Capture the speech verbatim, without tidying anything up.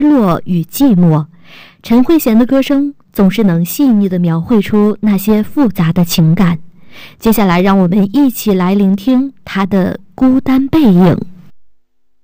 落与寂寞。陈慧娴的歌声总是能细腻地描绘出那些复杂的情感。接下来让我们一起来聆听她的孤单背影。